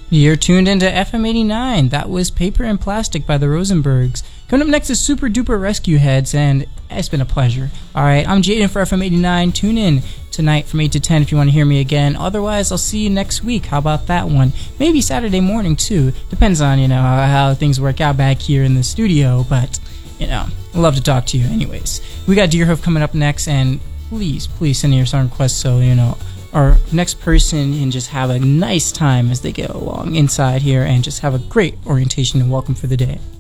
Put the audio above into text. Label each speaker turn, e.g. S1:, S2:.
S1: You're tuned into FM 89. That was Paper and Plastic by the Rosenbergs. Coming up next is Super Duper Rescue Heads, and it's been a pleasure. Alright, I'm Jaden for FM 89. Tune in tonight from 8 to 10 if you want to hear me again. Otherwise, I'll see you next week. How about that one? Maybe Saturday morning, too. Depends on, how things work out back here in the studio, but, I'd love to talk to you anyways. We got Deerhoof coming up next, and please send in your song requests so, our next person can just have a nice time as they get along inside here and just have a great orientation and welcome for the day.